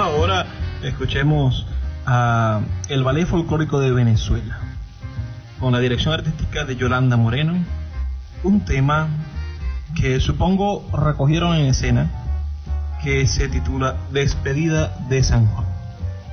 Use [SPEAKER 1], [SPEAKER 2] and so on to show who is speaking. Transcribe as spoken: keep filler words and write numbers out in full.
[SPEAKER 1] ahora escuchemos a el Ballet Folclórico de Venezuela, con la dirección artística de Yolanda Moreno, un tema que supongo recogieron en escena, que se titula Despedida de San Juan.